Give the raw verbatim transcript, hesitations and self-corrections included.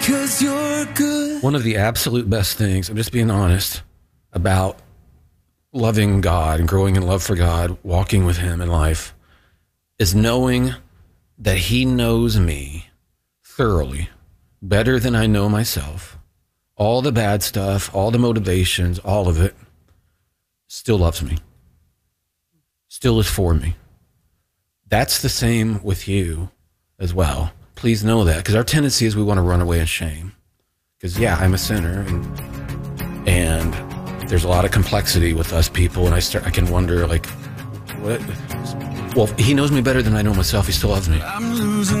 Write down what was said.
'Cause you're good. One of the absolute best things, I'm just being honest, about loving God and growing in love for God, walking with him in life, is knowing that he knows me thoroughly, better than I know myself. All the bad stuff, all the motivations, all of it, still loves me. Still is for me. That's the same with you as well. Please know that, because our tendency is we want to run away in shame. Because, yeah, I'm a sinner, and, and there's a lot of complexity with us people, and I start, I can wonder, like, what? Well, he knows me better than I know myself. He still loves me. I'm losing